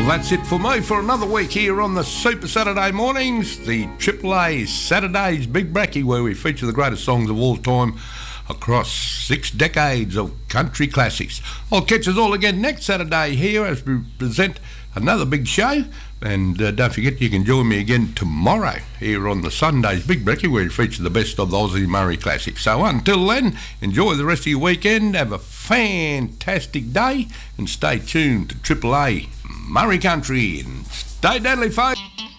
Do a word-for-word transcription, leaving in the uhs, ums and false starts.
Well, that's it for me for another week here on the Super Saturday Mornings, the Triple A Saturdays Big Bracky, where we feature the greatest songs of all time across six decades of country classics. I'll catch us all again next Saturday here as we present another big show. And uh, don't forget, you can join me again tomorrow here on the Sundays Big Bracky, where we feature the best of the Aussie Murray classics. So until then, enjoy the rest of your weekend, have a fantastic day, and stay tuned to Triple A Murray Country, and stay deadly, folks.